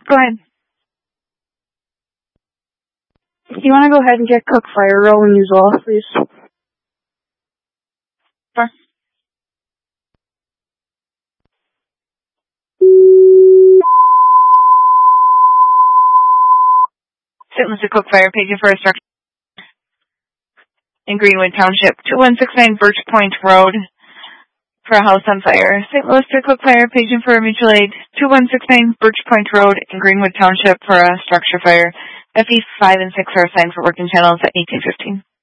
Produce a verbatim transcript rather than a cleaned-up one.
Go ahead. If you want to go ahead and get Cook Fire rolling as well, please. Sure. Saint Lucie Cook Fire, paging for a structure in Greenwood Township, two one six nine Birch Point Road, for a house on fire. Saint Louis to Cook Fire, paging for mutual aid, two one six nine Birch Point Road in Greenwood Township for a structure fire. F E five and six are assigned for working channels at eighteen fifteen.